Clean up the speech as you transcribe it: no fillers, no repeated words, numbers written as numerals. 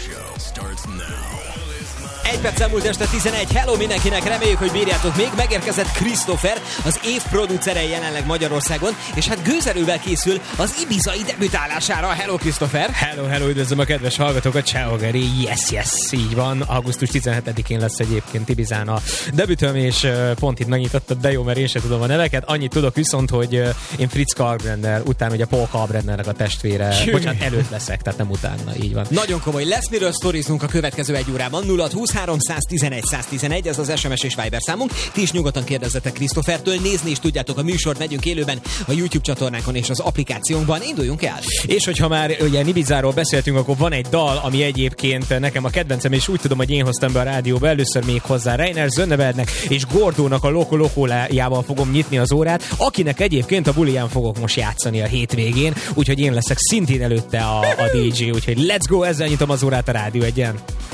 Egy perccel múlt este 11. Hello mindenkinek, reméljük, hogy bírjátok még. Megérkezett Christopher, az év producere jelenleg Magyarországon, és hát gőzerővel készül az ibizai debütálására. Hello Christopher! Hello, üdvözlöm a kedves hallgatókat, ciao Geri, yes, így van. Augusztus 17-én lesz egyébként Ibizán a debütöm, és pont itt megnyitottad, de jó, mert én sem tudom a neveket. Annyit tudok viszont, hogy én Fritz Kalkbrenner, utána ugye Paul Kalkbrennernek a testvére, bocsánat, előtt leszek, tehát nem utána, így van. Nagyon komoly, lesz miről sztorizunk a következő egy órában. 0623111111, ez az SMS és Viber számunk. Ti is nyugodtan kérdezzetek Christophertől, nézni is tudjátok a műsort, megyünk élőben a YouTube csatornánkon és az applikációnkban. Induljunk el! És hogyha már ugye Ibizáról beszéltünk, akkor van egy dal, ami egyébként nekem a kedvencem, és úgy tudom, hogy én hoztam be a rádióba először még hozzá. Reiner Zönnebergnek és Gordónak a Loko Lokójával fogom nyitni az órát, akinek egyébként a buliján fogok most játszani a hétvégén, úgyhogy én leszek szintén előtte a DJ, úgyhogy let's go, ezzel nyitom az órát a Rádió Egyen.